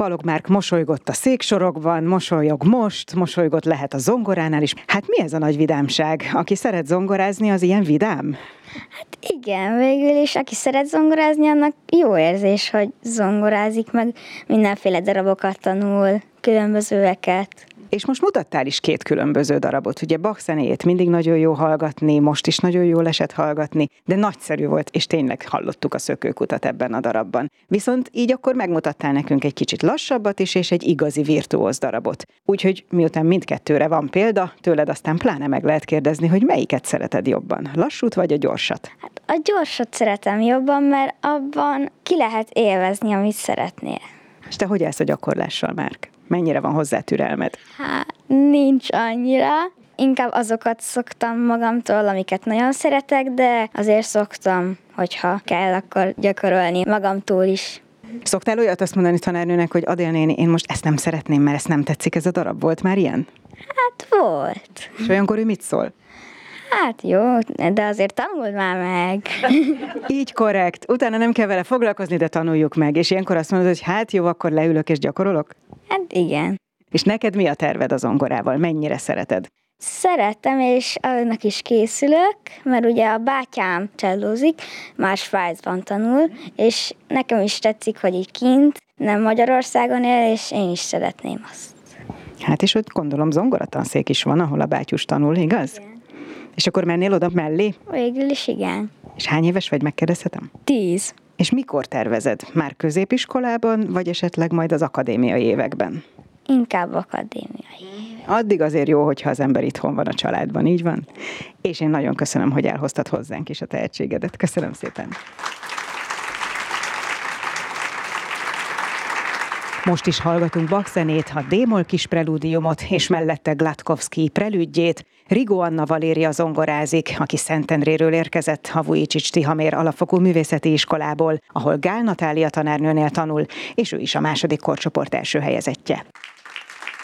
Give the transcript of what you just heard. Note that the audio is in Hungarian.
Balogh Márk mosolygott a széksorokban, mosolyog most, mosolygott lehet a zongoránál is. Hát mi ez a nagy vidámság? Aki szeret zongorázni, az ilyen vidám? Hát igen, végül is, aki szeret zongorázni, annak jó érzés, hogy zongorázik, meg mindenféle darabokat tanul, különbözőeket. És most mutattál is 2 különböző darabot. Ugye Bach zenéjét mindig nagyon jó hallgatni, most is nagyon jól esett hallgatni, de nagyszerű volt, és tényleg hallottuk a szökőkutat ebben a darabban. Viszont így akkor megmutattál nekünk egy kicsit lassabbat is, és egy igazi virtuóz darabot. Úgyhogy miután mindkettőre van példa, tőled aztán pláne meg lehet kérdezni, hogy melyiket szereted jobban, lassút vagy a gyorsat? Hát a gyorsat szeretem jobban, mert abban ki lehet élvezni, amit szeretnél. És te hogy állsz a gyakorlással, Márk? Mennyire van hozzá türelmed? Hát nincs annyira. Inkább azokat szoktam magamtól, amiket nagyon szeretek, de azért szoktam, hogyha kell, akkor gyakorolni magamtól is. Szoktál olyat azt mondani tanárnőnek, hogy Adél néni, én most ezt nem szeretném, mert ezt nem tetszik ez a darab? Volt már ilyen? Hát volt. És olyankor ő mit szól? Hát jó, de azért tanuld már meg. Így korrekt. Utána nem kell vele foglalkozni, de tanuljuk meg. És ilyenkor azt mondod, hogy hát jó, akkor leülök és gyakorolok? Hát igen. És neked mi a terved a zongorával? Mennyire szereted? Szeretem, és annak is készülök, mert ugye a bátyám csellózik, már Svájcban tanul, és nekem is tetszik, hogy így kint, nem Magyarországon él, és én is szeretném azt. Hát és ott gondolom zongoratanszék is van, ahol a bátyus tanul, igaz? Igen. És akkor mennél oda mellé? Végül is igen. És hány éves vagy, megkérdezhetem? 10. És mikor tervezed? Már középiskolában, vagy esetleg majd az akadémiai években? Inkább akadémiai. Addig azért jó, hogyha az ember itthon van a családban, így van? És én nagyon köszönöm, hogy elhoztad hozzánk is a tehetségedet. Köszönöm szépen! Most is hallgatunk Bach zenét, a D-moll kis prelúdiumot, és mellette Glatkovszky prelüdjét. Rigó Anna Valéria zongorázik, aki Szentendréről érkezett a Vujicics Tihamér alapfokú művészeti iskolából, ahol Gál Natália tanárnőnél tanul, és ő is a második korcsoport első helyezettje.